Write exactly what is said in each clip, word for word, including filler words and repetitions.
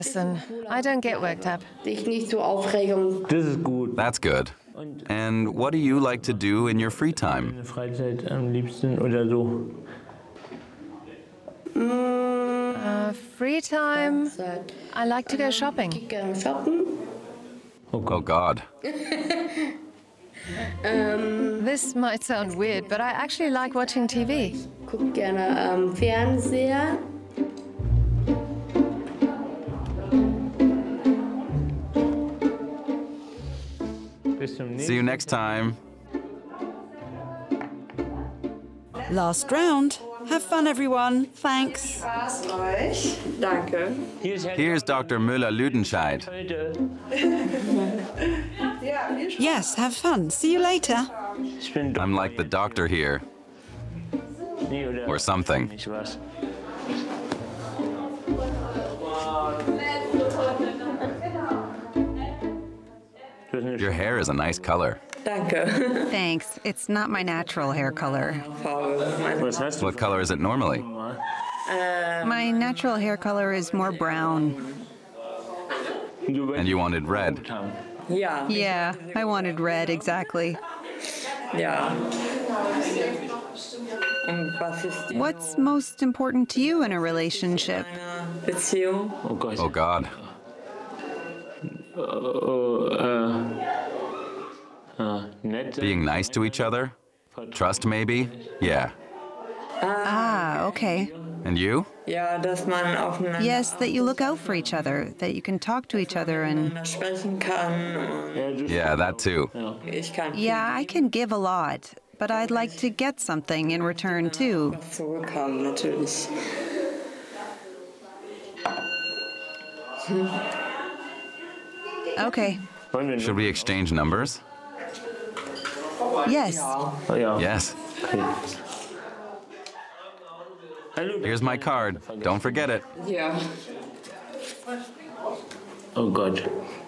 Listen, I don't get worked up. Dich nicht so aufregen. Das ist gut. That's good. And what do you like to do in your free time? Meine Freizeit am liebsten oder so. Uh, free time, I like to go shopping. Ich gehe shoppen. Oh God. This might sound weird, but I actually like watching T V. Guck gerne ähm, Fernseher. Bis zum See you next time. Last round. Have fun, everyone. Thanks. Danke. Here's Doctor Müller-Lüdenscheid. Yes, have fun. See you later. Ich bin I'm like the doctor here. Nee, oder Or something. nicht was. Du hast eine Your hair is a nice color. Danke. Thanks. It's not my natural hair color. Was hast du? What color is it normally? My natural hair color is more brown. Du And you wanted red. Ja. Yeah, I wanted red, exactly. Ja. Und was ist What's most important to you in a relationship? deine Beziehung? Oh Gott. Oh God. Oh, äh. Ah, nett. Being nice to each other? Trust maybe? Yeah. Ah, okay. And you? Ja, dass man aufeinander Yes, that you look out for each other, that you can talk to each other and... sprechen kann. Und Ja, du- Yeah, that too. ich kann Yeah, I can give a lot, but I'd like to get something in return too. zurückhaben, natürlich. Okay. Wollen wir Should we exchange numbers? Yes. Oh, ja. Yes. Okay. Hallo. Here's my card. Don't forget it. Ja. Oh Gott.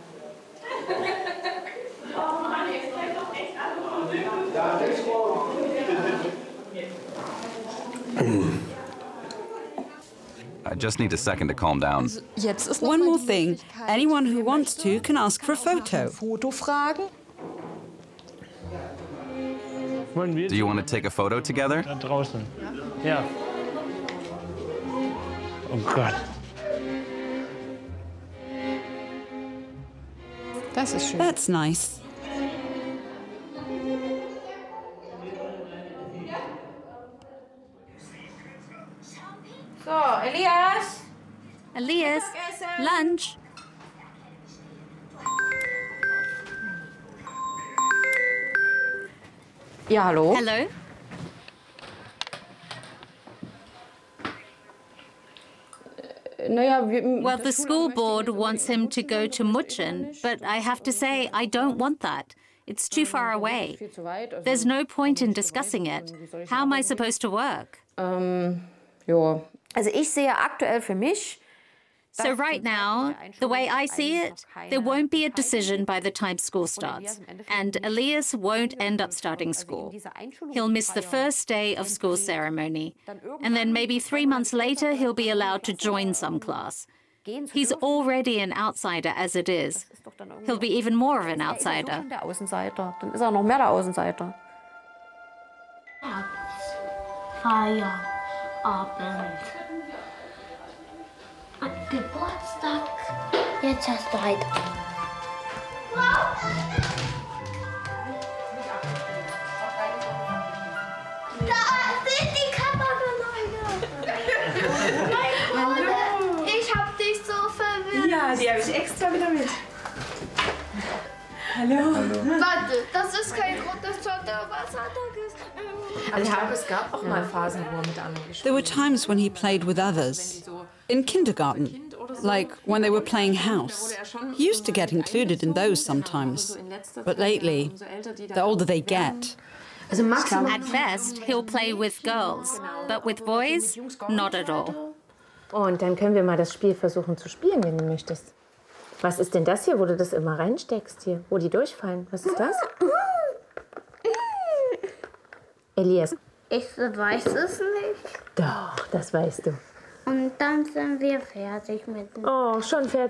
I just need a second to calm down. Jetzt ist noch One mal more die thing. Möglichkeit, Anyone who wants to can ask for a photo. Foto fragen. Wollen wir Do you want to take a photo together? da draußen? Ja. Oh Gott. Das ist schön. That's nice. So, Elias. Elias, lunch. Ja, hallo. Hello. Naja, wir, Well, the school board wants him to go to Mutschen, but I have to say, I don't want that. It's too far away. viel zu weit. Also, There's no point in discussing it. How am I supposed to work? ähm, ja. Also ich sehe aktuell für mich, So right now, the way I see it, there won't be a decision by the time school starts, and Elias won't end up starting school. He'll miss the first day of school ceremony, and then maybe three months later he'll be allowed to join some class. He's already an outsider as it is. He'll be even more of an outsider. der Außenseiter. Dann ist er noch mehr der Außenseiter. Feierabend. An Geburtstag. Jetzt hast du halt. Da sind die Kameraleute. Mein Gott, ich hab dich so verwirrt. Ja, die habe ich extra wieder mit. Hallo. Warte, das ist kein rotes Schotter. Was hat er gesagt? Also ich glaube, es gab auch mal Phasen, wo er mit anderen gespielt There were times when he played with others. In kindergarten, like when they were playing house. He used to get included in those sometimes. But lately, the older they get, Also maximal. At best, he'll play with girls, but with boys, not at all. Und dann können wir mal das Spiel versuchen zu spielen, wenn du möchtest. Was ist denn das hier, wo du das immer reinsteckst hier, wo die durchfallen? Was ist das? Elias. Ich weiß es nicht. Doch, das weißt du. Und dann sind wir fertig mit dem. Oh, schon fertig.